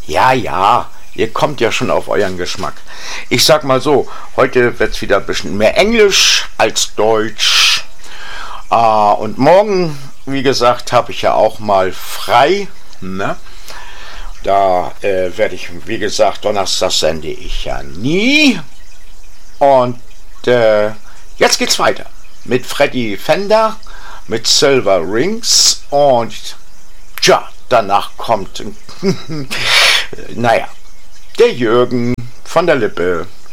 Ja, ihr kommt ja schon auf euren Geschmack. Ich sag mal so, heute wird's wieder ein bisschen mehr Englisch als Deutsch. Und morgen, wie gesagt, habe ich ja auch mal frei. Ne? Da werde ich, wie gesagt, Donnerstag sende ich ja nie. Und jetzt geht's weiter mit Freddy Fender, mit Silver Rings und tja, danach kommt, naja, der Jürgen von der Lippe.